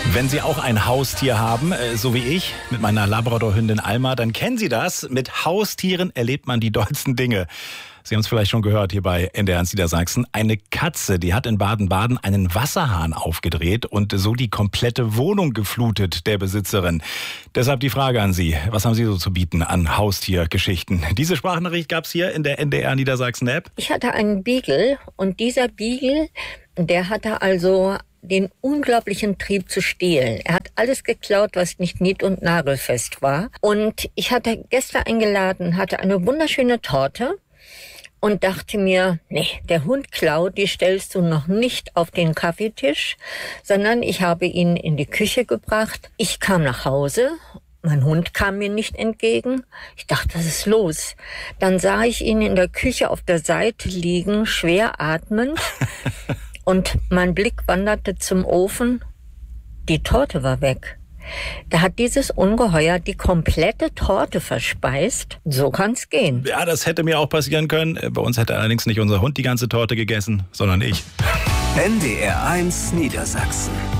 Wenn Sie auch ein Haustier haben, so wie ich, mit meiner Labrador-Hündin Alma, dann kennen Sie das. Mit Haustieren erlebt man die dollsten Dinge. Sie haben es vielleicht schon gehört hier bei NDR Niedersachsen. Eine Katze, die hat in Baden-Baden einen Wasserhahn aufgedreht und so die komplette Wohnung geflutet, der Besitzerin. Deshalb die Frage an Sie. Was haben Sie so zu bieten an Haustiergeschichten? Diese Sprachnachricht gab es hier in der NDR Niedersachsen-App. Ich hatte einen Beagle und dieser Beagle, der hatte also den unglaublichen Trieb zu stehlen. Er hat alles geklaut, was nicht nied- und nagelfest war. Und ich hatte Gäste eingeladen, hatte eine wunderschöne Torte und dachte mir, nee, der Hund klaut, die stellst du noch nicht auf den Kaffeetisch, sondern ich habe ihn in die Küche gebracht. Ich kam nach Hause. Mein Hund kam mir nicht entgegen. Ich dachte, was ist los? Dann sah ich ihn in der Küche auf der Seite liegen, schwer atmend. Und mein Blick wanderte zum Ofen. Die Torte war weg. Da hat dieses Ungeheuer die komplette Torte verspeist. So kann's gehen. Ja, das hätte mir auch passieren können. Bei uns hätte allerdings nicht unser Hund die ganze Torte gegessen, sondern ich. NDR 1 Niedersachsen.